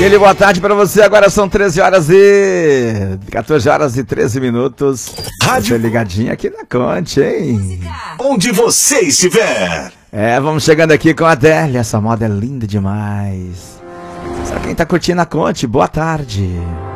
Aquele boa tarde pra você, agora são 14 horas e 13 minutos. Rádio ligadinho aqui na Conte, hein? Onde você estiver. Vamos chegando aqui com a Adélia, essa moda é linda demais. Sabe quem tá curtindo a Conte? Boa tarde.